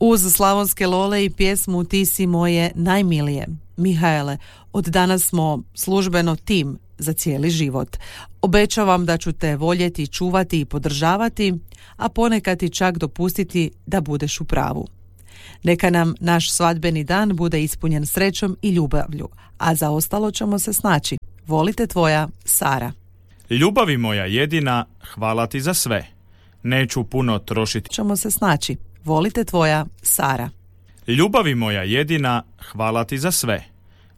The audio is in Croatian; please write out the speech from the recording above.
Uz slavonske lole i pjesmu Ti si moje najmilije. Mihaele, od danas smo službeno tim za cijeli život. Obećavam da ću te voljeti, čuvati i podržavati, a ponekad i čak dopustiti da budeš u pravu. Neka nam naš svadbeni dan bude ispunjen srećom i ljubavlju, a za ostalo ćemo se snaći. Volite tvoja Sara. Ljubavi moja jedina, hvala ti za sve. Neću puno trošiti. Ćemo se snaći. Volite tvoja Sara. Ljubavi moja jedina, hvala ti za sve.